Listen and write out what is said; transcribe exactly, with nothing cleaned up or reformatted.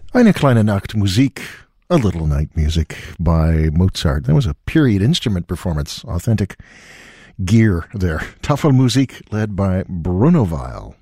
Eine kleine Nachtmusik, a little night music by Mozart. That was a period instrument performance, authentic gear there. Tafelmusik led by Bruno Weil.